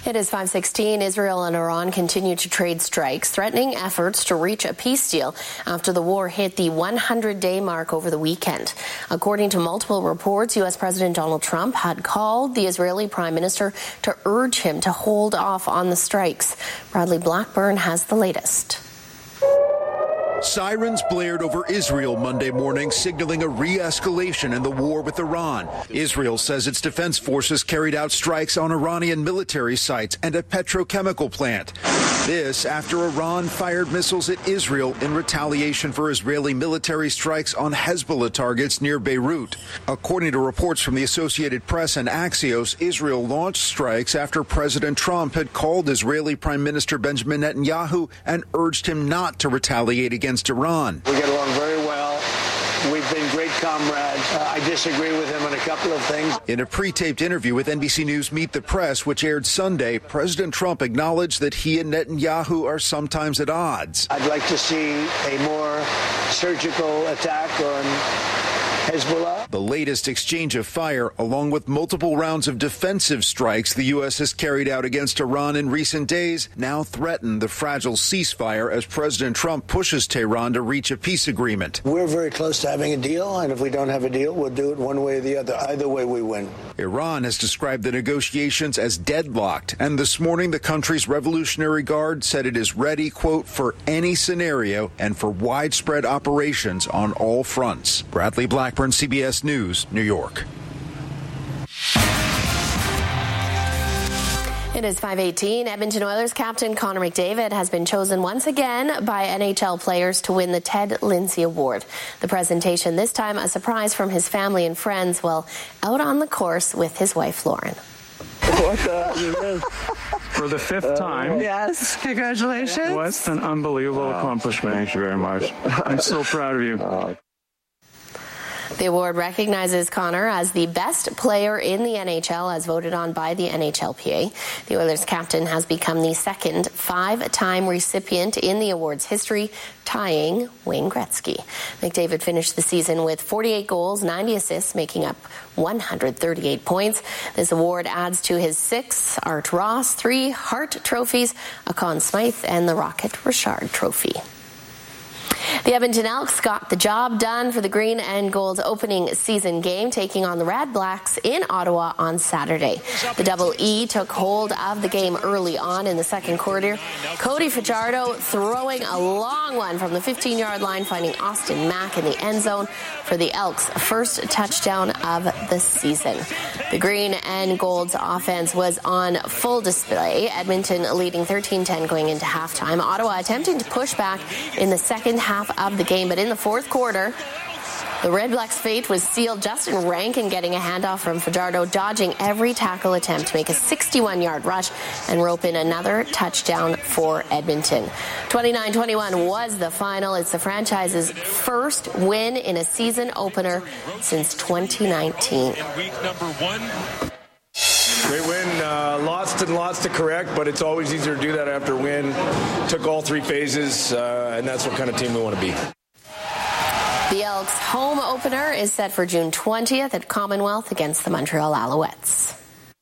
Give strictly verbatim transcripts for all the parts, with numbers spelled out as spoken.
It is five sixteen. Israel and Iran continue to trade strikes, threatening efforts to reach a peace deal after the war hit the one hundred day mark over the weekend. According to multiple reports, U S President Donald Trump had called the Israeli Prime Minister to urge him to hold off on the strikes. Bradley Blackburn has the latest. Sirens blared over Israel Monday morning, signaling a re-escalation in the war with Iran. Israel says its defense forces carried out strikes on Iranian military sites and a petrochemical plant. This after Iran fired missiles at Israel in retaliation for Israeli military strikes on Hezbollah targets near Beirut. According to reports from the Associated Press and Axios, Israel launched strikes after President Trump had called Israeli Prime Minister Benjamin Netanyahu and urged him not to retaliate against Iran. We get along very well. We've been great comrades. Uh, I disagree with him on a couple of things. In a pre-taped interview with N B C News Meet the Press, which aired Sunday, President Trump acknowledged that he and Netanyahu are sometimes at odds. I'd like to see a more surgical attack on Hezbollah. The latest exchange of fire, along with multiple rounds of defensive strikes the U S has carried out against Iran in recent days, now threaten the fragile ceasefire as President Trump pushes Tehran to reach a peace agreement. We're very close to having a deal, and if we don't have a deal, we'll do it one way or the other. Either way, we win. Iran has described the negotiations as deadlocked, and this morning the country's Revolutionary Guard said it is ready, quote, for any scenario and for widespread operations on all fronts. Bradley Blackburn, C B S News, New York. It is five eighteen. Edmonton Oilers captain Connor McDavid has been chosen once again by N H L players to win the Ted Lindsay Award. The presentation, this time a surprise from his family and friends, while out on the course with his wife, Lauren. What the? For the fifth uh, time. Yes, congratulations. What an unbelievable uh, accomplishment. Thank you very much. I'm so proud of you. Uh, The award recognizes Connor as the best player in the N H L as voted on by the N H L P A. The Oilers captain has become the second five-time recipient in the award's history, tying Wayne Gretzky. McDavid finished the season with forty-eight goals, ninety assists, making up one hundred thirty-eight points. This award adds to his six Art Ross, three Hart trophies, a Conn Smythe, and the Rocket Richard trophy. The Edmonton Elks got the job done for the Green and Gold's opening season game, taking on the Red Blacks in Ottawa on Saturday. The Double E took hold of the game early on in the second quarter. Cody Fajardo throwing a long one from the fifteen-yard line, finding Austin Mack in the end zone for the Elks' first touchdown of the season. The Green and Gold's offense was on full display. Edmonton leading thirteen ten going into halftime. Ottawa attempting to push back in the second half of the game, but in the fourth quarter, the Red Blacks' fate was sealed. Justin Rankin getting a handoff from Fajardo, dodging every tackle attempt to make a sixty-one-yard rush and rope in another touchdown for Edmonton. twenty-nine twenty-one was the final. It's the franchise's first win in a season opener since twenty nineteen. Week number one. Great win. Uh, lots and lots to correct, but it's always easier to do that after a win. Took all three phases, uh, and that's what kind of team we want to be. The Elks' home opener is set for June twentieth at Commonwealth against the Montreal Alouettes.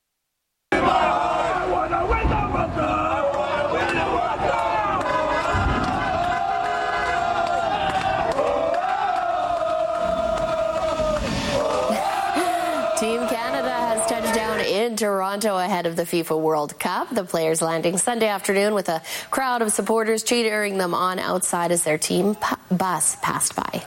Team Canada has touched down in Toronto ahead of the FIFA World Cup. The players landing Sunday afternoon with a crowd of supporters cheering them on outside as their team bus passed by.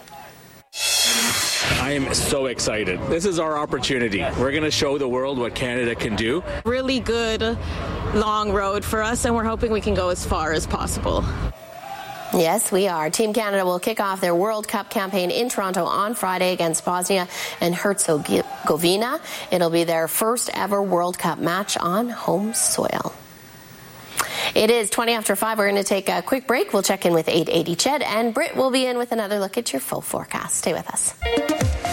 I am so excited. This is our opportunity. We're going to show the world what Canada can do. Really good long road for us, and we're hoping we can go as far as possible. Yes, we are. Team Canada will kick off their World Cup campaign in Toronto on Friday against Bosnia and Herzegovina. It'll be their first ever World Cup match on home soil. It is twenty after five. We're going to take a quick break. We'll check in with eight eighty Ched, and Britt will be in with another look at your full forecast. Stay with us.